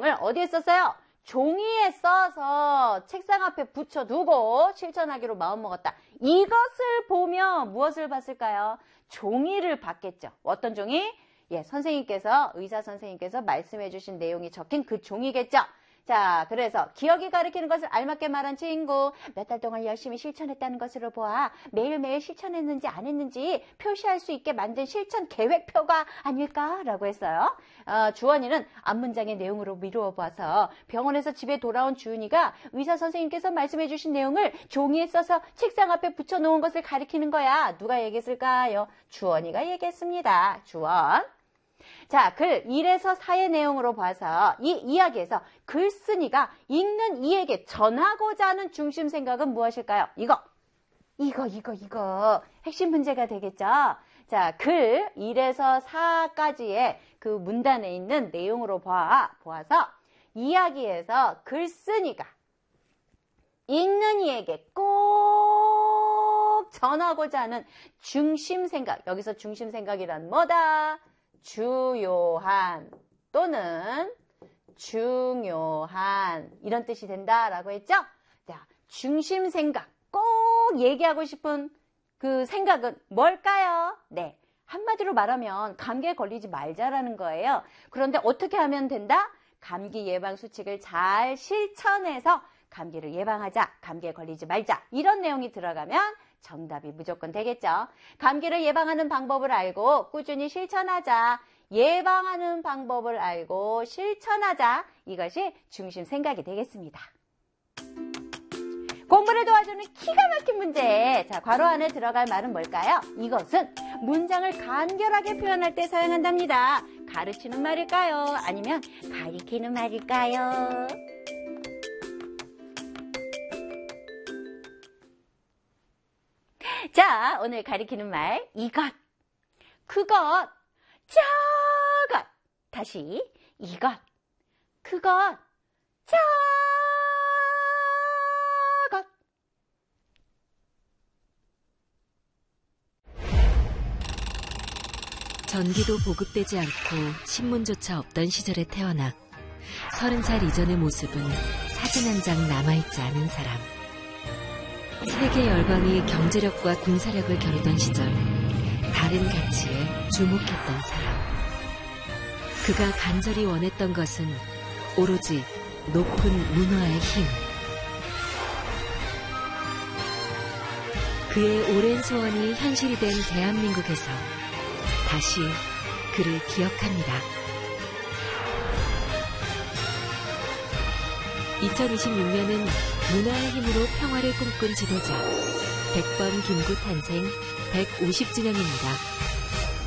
내용을 어디에 썼어요? 종이에 써서 책상 앞에 붙여두고 실천하기로 마음먹었다. 이것을 보면 무엇을 봤을까요? 종이를 봤겠죠. 어떤 종이? 예, 의사 선생님께서 말씀해 주신 내용이 적힌 그 종이겠죠. 자, 그래서 기억이 가리키는 것을 알맞게 말한 친구, 몇 달 동안 열심히 실천했다는 것으로 보아 매일매일 실천했는지 안 했는지 표시할 수 있게 만든 실천 계획표가 아닐까라고 했어요. 주원이는 앞문장의 내용으로 미루어 봐서 병원에서 집에 돌아온 주은이가 의사 선생님께서 말씀해 주신 내용을 종이에 써서 책상 앞에 붙여놓은 것을 가리키는 거야. 누가 얘기했을까요? 주원이가 얘기했습니다. 주원. 자, 글 1에서 4의 내용으로 봐서 이 이야기에서 글쓴이가 읽는 이에게 전하고자 하는 중심 생각은 무엇일까요? 이거. 핵심 문제가 되겠죠? 자, 글 1에서 4까지의 그 문단에 있는 내용으로 보아서 이야기에서 글쓴이가 읽는 이에게 꼭 전하고자 하는 중심 생각. 여기서 중심 생각이란 뭐다? 주요한 또는 중요한 이런 뜻이 된다라고 했죠? 자, 중심 생각 꼭 얘기하고 싶은 그 생각은 뭘까요? 네, 한마디로 말하면 감기에 걸리지 말자라는 거예요. 그런데 어떻게 하면 된다? 감기 예방 수칙을 잘 실천해서 감기를 예방하자, 감기에 걸리지 말자 이런 내용이 들어가면 정답이 무조건 되겠죠. 감기를 예방하는 방법을 알고 꾸준히 실천하자. 예방하는 방법을 알고 실천하자. 이것이 중심 생각이 되겠습니다. 공부를 도와주는 기가 막힌 문제. 자, 괄호 안에 들어갈 말은 뭘까요? 이것은 문장을 간결하게 표현할 때 사용한답니다. 가르치는 말일까요? 아니면 가리키는 말일까요? 자, 오늘 가리키는 말 이것, 그것, 저것. 다시 이것, 그것, 저것. 전기도 보급되지 않고 신문조차 없던 시절에 태어나 30살 이전의 모습은 사진 한 장 남아있지 않은 사람. 세계 열강이 경제력과 군사력을 겨루던 시절 다른 가치에 주목했던 사람. 그가 간절히 원했던 것은 오로지 높은 문화의 힘. 그의 오랜 소원이 현실이 된 대한민국에서 다시 그를 기억합니다. 2026년은 문화의 힘으로 평화를 꿈꾼 지도자 백범 김구 탄생 150주년입니다.